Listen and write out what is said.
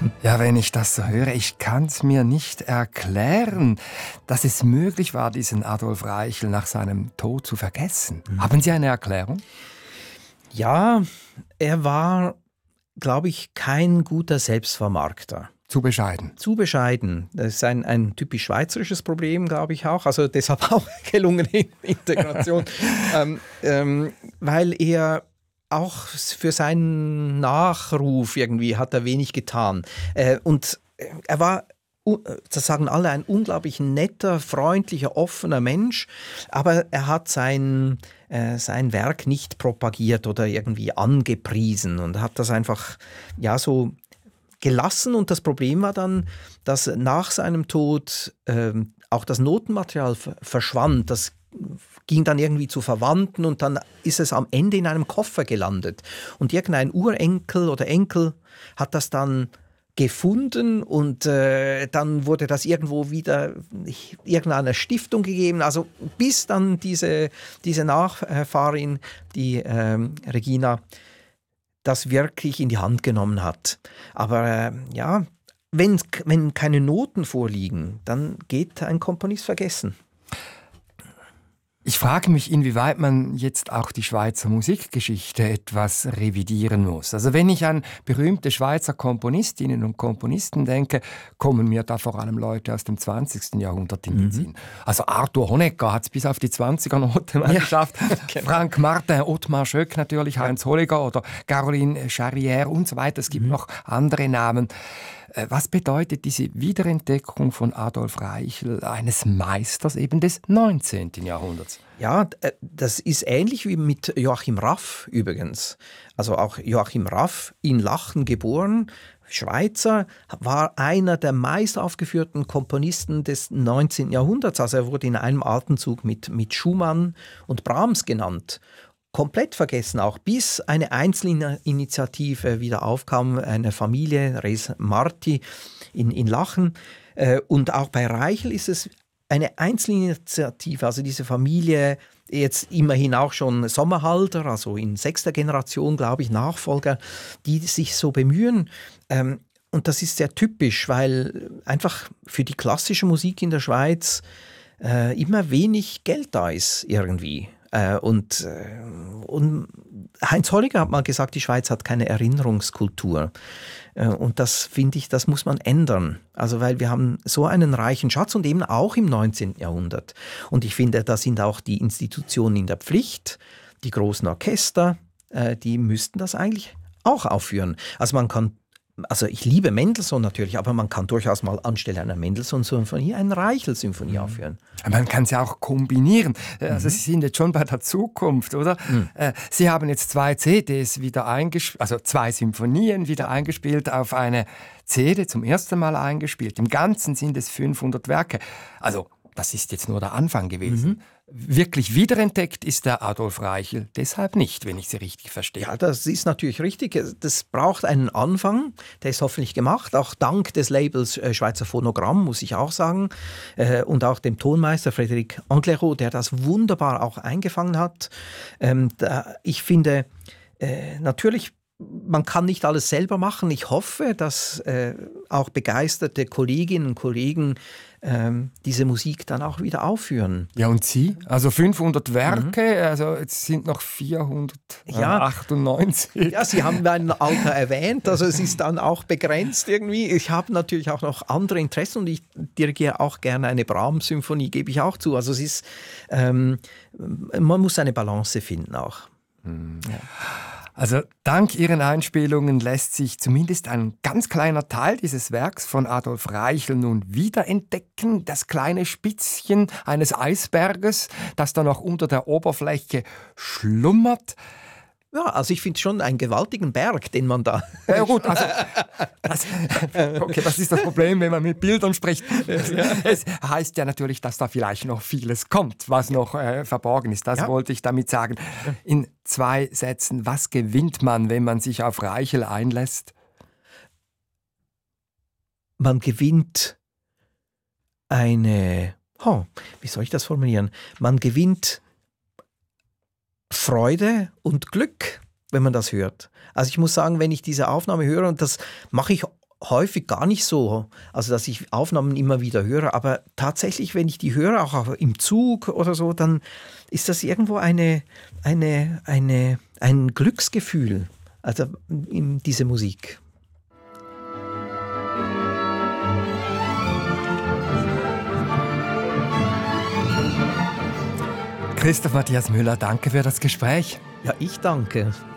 Ja, wenn ich das so höre, ich kann es mir nicht erklären, dass es möglich war, diesen Adolf Reichel nach seinem Tod zu vergessen. Haben Sie eine Erklärung? Ja, er war, glaube ich, kein guter Selbstvermarkter. Zu bescheiden. Zu bescheiden. Das ist ein typisch schweizerisches Problem, glaube ich auch. Also deshalb auch gelungene Integration. Weil er auch für seinen Nachruf irgendwie hat er wenig getan. Und er war, das sagen alle, ein unglaublich netter, freundlicher, offener Mensch. Aber er hat sein Werk nicht propagiert oder irgendwie angepriesen und hat das einfach so gelassen. Und das Problem war dann, dass nach seinem Tod auch das Notenmaterial verschwand. Das ging dann irgendwie zu Verwandten und dann ist es am Ende in einem Koffer gelandet. Und irgendein Urenkel oder Enkel hat das dann gefunden und dann wurde das irgendwo wieder irgendeiner Stiftung gegeben. Also bis dann diese Nachfahrin, die Regina, das wirklich in die Hand genommen hat. Aber wenn keine Noten vorliegen, dann geht ein Komponist vergessen. Ich frage mich, inwieweit man jetzt auch die Schweizer Musikgeschichte etwas revidieren muss. Also wenn ich an berühmte Schweizer Komponistinnen und Komponisten denke, kommen mir da vor allem Leute aus dem 20. Jahrhundert in den Sinn. Also Arthur Honegger hat es bis auf die 20er-Note mal geschafft. Genau. Frank Martin, Ottmar Schöck natürlich, Heinz Holliger oder Caroline Charrière und so weiter. Es gibt noch andere Namen. Was bedeutet diese Wiederentdeckung von Adolf Reichel, eines Meisters eben des 19. Jahrhunderts? Ja, das ist ähnlich wie mit Joachim Raff übrigens. Also auch Joachim Raff, in Lachen geboren, Schweizer, war einer der meist aufgeführten Komponisten des 19. Jahrhunderts. Also er wurde in einem Atemzug mit Schumann und Brahms genannt. Komplett vergessen auch, bis eine Einzelinitiative wieder aufkam, eine Familie, Res Marti in Lachen. Und auch bei Reichel ist es eine Einzelinitiative, also diese Familie, jetzt immerhin auch schon Sommerhalter, also in 6. Generation, glaube ich, Nachfolger, die sich so bemühen. Und das ist sehr typisch, weil einfach für die klassische Musik in der Schweiz immer wenig Geld da ist irgendwie. Und Heinz Holliger hat mal gesagt, die Schweiz hat keine Erinnerungskultur. Und das finde ich, das muss man ändern. Also weil wir haben so einen reichen Schatz und eben auch im 19. Jahrhundert. Und ich finde, da sind auch die Institutionen in der Pflicht, die großen Orchester, die müssten das eigentlich auch aufführen. Also ich liebe Mendelssohn natürlich, aber man kann durchaus mal anstelle einer Mendelssohn-Symphonie eine Reichel-Symphonie aufführen. Man kann es ja auch kombinieren. Also Sie sind jetzt schon bei der Zukunft, oder? Sie haben jetzt 2 CDs wieder eingespielt, also 2 Symphonien wieder eingespielt auf eine CD, zum ersten Mal eingespielt. Im Ganzen sind es 500 Werke. Also das ist jetzt nur der Anfang gewesen. Wirklich wiederentdeckt ist der Adolf Reichel deshalb nicht, wenn ich Sie richtig verstehe. Ja, das ist natürlich richtig. Das braucht einen Anfang, der ist hoffentlich gemacht, auch dank des Labels Schweizer Phonogramm, muss ich auch sagen, und auch dem Tonmeister Frédéric Anglerot, der das wunderbar auch eingefangen hat. Ich finde, natürlich, man kann nicht alles selber machen. Ich hoffe, dass auch begeisterte Kolleginnen und Kollegen diese Musik dann auch wieder aufführen. Ja, und Sie? Also 500 Werke, also jetzt sind noch 498. Ja, Sie haben mein Alter erwähnt, also es ist dann auch begrenzt irgendwie. Ich habe natürlich auch noch andere Interessen und ich dirigiere auch gerne eine Brahms-Symphonie, gebe ich auch zu. Also es ist, man muss eine Balance finden auch. Ja. Also dank Ihren Einspielungen lässt sich zumindest ein ganz kleiner Teil dieses Werks von Adolf Reichel nun wiederentdecken. Das kleine Spitzchen eines Eisberges, das da noch unter der Oberfläche schlummert. Ja, also ich finde schon einen gewaltigen Berg, den man da... Ja gut, also das ist das Problem, wenn man mit Bildern spricht. Es heißt ja natürlich, dass da vielleicht noch vieles kommt, was noch verborgen ist. Das wollte ich damit sagen. In 2 Sätzen, was gewinnt man, wenn man sich auf Reichel einlässt? Man gewinnt wie soll ich das formulieren? Man gewinnt Freude und Glück, wenn man das hört. Also ich muss sagen, wenn ich diese Aufnahme höre, und das mache ich häufig gar nicht so, also dass ich Aufnahmen immer wieder höre, aber tatsächlich, wenn ich die höre, auch im Zug oder so, dann ist das irgendwo ein Glücksgefühl, also diese Musik. Christoph Matthias Müller, danke für das Gespräch. Ja, ich danke.